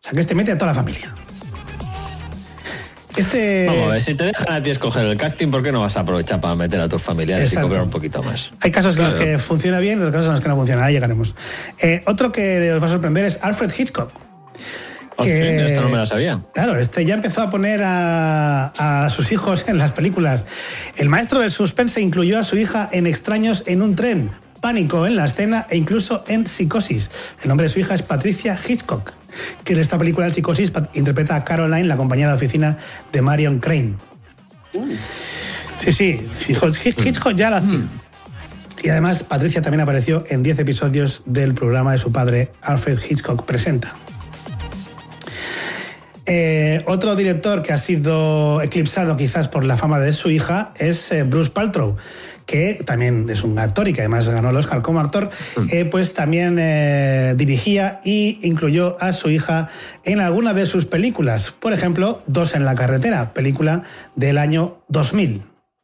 sea, que este mete a toda la familia. Vamos a ver, si te dejan a ti escoger el casting, ¿por qué no vas a aprovechar para meter a tus familiares y cobrar un poquito más? Hay casos en los que funciona bien y otros casos en los que no funciona. Ahí llegaremos. Otro que os va a sorprender es Alfred Hitchcock. Esto no me lo sabía. Claro, ya empezó a poner a sus hijos en las películas. El maestro del suspense incluyó a su hija en Extraños en un tren, Pánico en la escena e incluso en Psicosis. El nombre de su hija es Patricia Hitchcock, que en esta película, en Psicosis, interpreta a Caroline, la compañera de oficina de Marion Crane. Sí, Hitchcock ya lo hacía. Y además, Patricia también apareció en 10 episodios del programa de su padre, Alfred Hitchcock Presenta. Otro director que ha sido eclipsado quizás por la fama de su hija es Bruce Paltrow, que también es un actor y que además ganó el Oscar como actor. Pues también dirigía y incluyó a su hija en alguna de sus películas. Por ejemplo, Dos en la carretera, película del año 2000.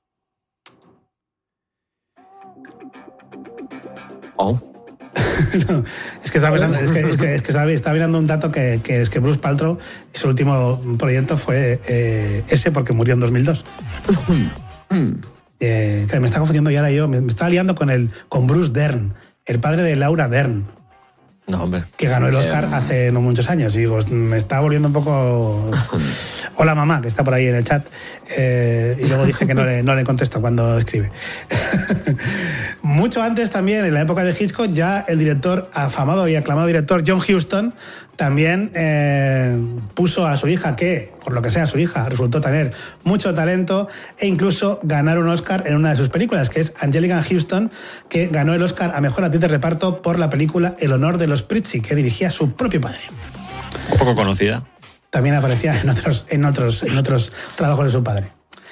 No, es que estaba pensando, estaba mirando un dato que es que Bruce Paltrow, su último proyecto fue ese, porque murió en 2002. Que me está confundiendo y ahora yo me estaba liando con Bruce Dern, el padre de Laura Dern. No, hombre. Que ganó el Oscar hace no muchos años. Y digo, me está volviendo un poco... Hola mamá, que está por ahí en el chat. Y luego dice que no le contesto cuando escribe. Mucho antes también, en la época de Hitchcock, ya el director, afamado y aclamado director John Huston, también puso a su hija, que por lo que sea su hija resultó tener mucho talento, e incluso ganar un Oscar en una de sus películas, que es Anjelica Huston, que ganó el Oscar a Mejor Actriz de Reparto por la película El honor de los Prizzi, que dirigía su propio padre. Un poco conocida. También aparecía en otros trabajos de su padre.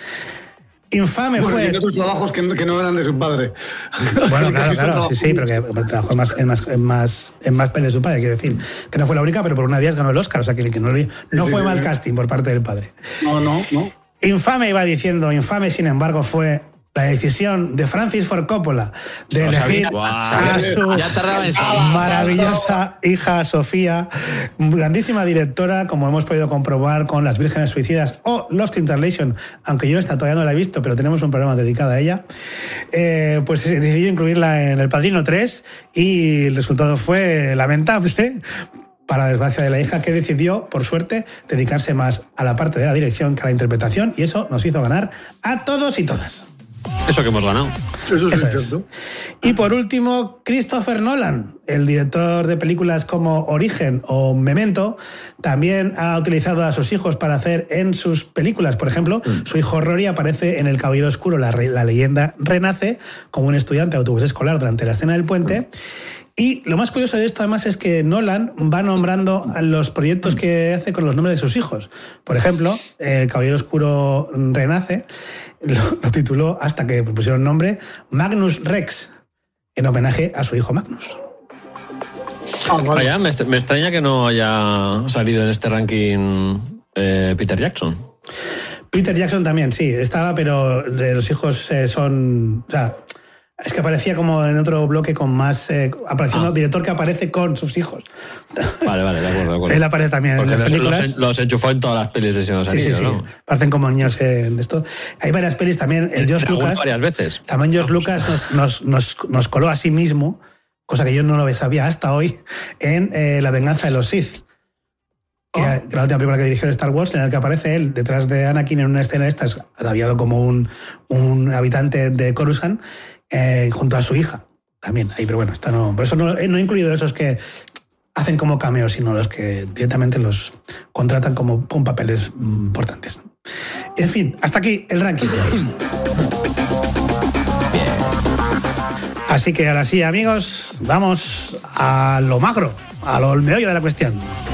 Infame fue... en otros trabajos que no eran de su padre. Bueno, claro, sí, pero que trabajó en más pelis de su padre, quiero decir. Que no fue la única, pero por una de ellas ganó el Oscar, o sea que no fue mal casting por parte del padre. No. Infame iba diciendo, infame sin embargo fue la decisión de Francis Ford Coppola de elegir a su maravillosa hija Sofía, grandísima directora, como hemos podido comprobar con Las Vírgenes Suicidas o Lost in Translation, aunque yo todavía no la he visto, pero tenemos un programa dedicado a ella. Pues se decidió incluirla en El Padrino 3 y el resultado fue lamentable, para desgracia de la hija, que decidió, por suerte, dedicarse más a la parte de la dirección que a la interpretación, y eso nos hizo ganar a todos y todas. Eso que hemos ganado. Eso es cierto. Y por último, Christopher Nolan, el director de películas como Origen o Memento, también ha utilizado a sus hijos para hacer en sus películas. Por ejemplo, su hijo Rory aparece en El Caballero Oscuro, la leyenda renace, como un estudiante de autobús escolar durante la escena del puente. Y lo más curioso de esto, además, es que Nolan va nombrando a los proyectos que hace con los nombres de sus hijos. Por ejemplo, El Caballero Oscuro renace, lo tituló, hasta que pusieron nombre, Magnus Rex, en homenaje a su hijo Magnus. Vaya, me extraña que no haya salido en este ranking Peter Jackson. Peter Jackson también, sí, estaba, pero de los hijos son... O sea, es que aparecía como en otro bloque con más... apareciendo director que aparece con sus hijos. Vale, de acuerdo. Él aparece también en las películas. Los enchufó en todas las pelis de Señor Anillos, sí. ¿no? Parecen como niños en esto. Hay varias pelis también. George Lucas... varias veces. También George Lucas nos coló a sí mismo, cosa que yo no lo sabía hasta hoy, en La venganza de los Sith. Que la última película que dirigió de Star Wars, en la que aparece él detrás de Anakin en una escena esta, ataviado como un habitante de Coruscant, junto a su hija también. Ahí, pero bueno, por eso no he incluido esos que hacen como cameos, sino los que directamente los contratan como con papeles importantes. En fin, hasta aquí el ranking de hoy. Así que ahora sí, amigos, vamos a lo macro, al meollo de la cuestión.